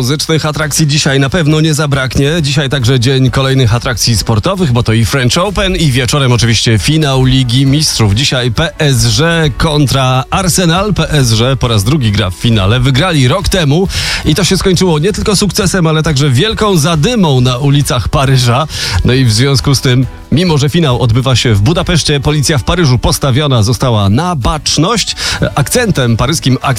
Muzycznych atrakcji dzisiaj na pewno nie zabraknie. Dzisiaj także dzień kolejnych atrakcji sportowych, bo to i French Open i wieczorem oczywiście finał Ligi Mistrzów. Dzisiaj PSG kontra Arsenal. PSG po raz drugi gra w finale. Wygrali rok temu i to się skończyło nie tylko sukcesem, ale także wielką zadymą na ulicach Paryża. No i w związku z tym, mimo że finał odbywa się w Budapeszcie, policja w Paryżu postawiona została na baczność. Akcentem paryskim